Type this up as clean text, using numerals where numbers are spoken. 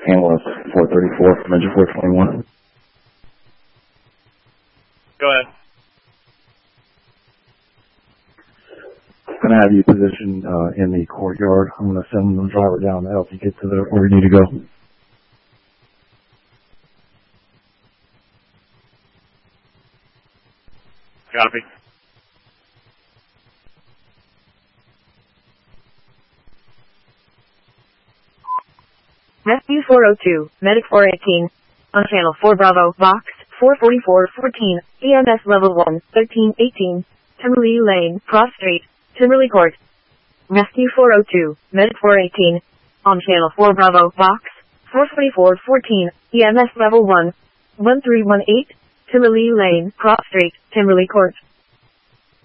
Ambulance 434 from engine 421. Go ahead. I'm going to have you positioned in the courtyard. I'm going to send the driver down to help you get to where you need to go. Copy. Rescue 402, Medic 418, on Channel 4 Bravo, Box 44414, EMS Level 1, 1318, Timberley Lane, Cross Street, Timberley Court. Rescue 402, Medic 418, on Channel 4 Bravo, Box 44414, EMS Level 1, 1318, Timberley Lane, Cross Street, Timberley Court.